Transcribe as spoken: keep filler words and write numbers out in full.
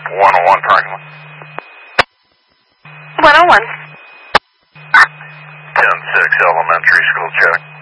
one oh one parking lot. one oh one. ten six elementary school check.